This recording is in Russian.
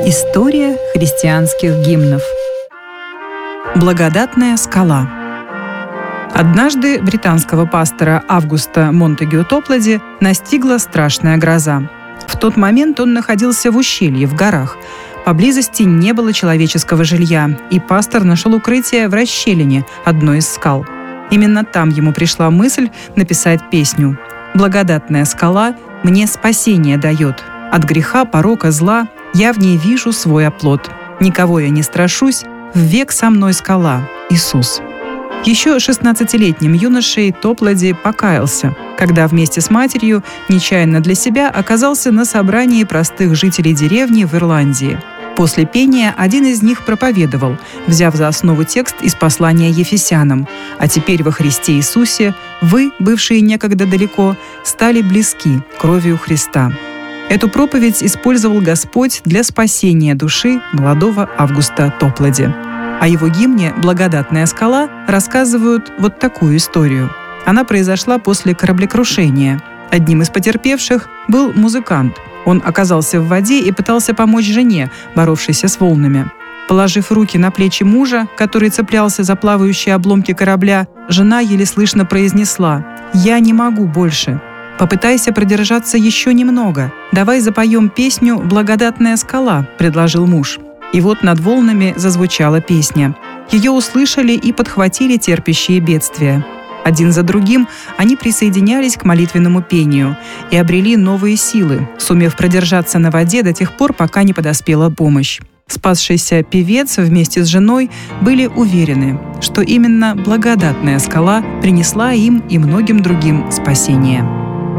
История христианских гимнов. Благодатная скала. Однажды британского пастора Августа Монтегю Топлади настигла страшная гроза. В тот момент он находился в ущелье, в горах. Поблизости не было человеческого жилья, и пастор нашел укрытие в расщелине одной из скал. Именно там ему пришла мысль написать песню. «Благодатная скала мне спасение дает. От греха, порока, зла я в ней вижу свой оплот. Никого я не страшусь, ввек со мной скала, Иисус». Еще 16-летним юношей Топлади покаялся, когда вместе с матерью нечаянно для себя оказался на собрании простых жителей деревни в Ирландии. После пения один из них проповедовал, взяв за основу текст из послания Ефесянам: «А теперь во Христе Иисусе вы, бывшие некогда далеко, стали близки кровью Христа». Эту проповедь использовал Господь для спасения души молодого Августа Топлади. О его гимне «Благодатная скала» рассказывают вот такую историю. Она произошла после кораблекрушения. Одним из потерпевших был музыкант. Он оказался в воде и пытался помочь жене, боровшейся с волнами. Положив руки на плечи мужа, который цеплялся за плавающие обломки корабля, жена еле слышно произнесла: «Я не могу больше. Попытайся продержаться еще немного. Давай запоем песню «Благодатная скала», — предложил муж. И вот над волнами зазвучала песня. Ее услышали и подхватили терпящие бедствия. Один за другим они присоединялись к молитвенному пению и обрели новые силы, сумев продержаться на воде до тех пор, пока не подоспела помощь. Спасшийся певец вместе с женой были уверены, что именно благодатная скала принесла им и многим другим спасение.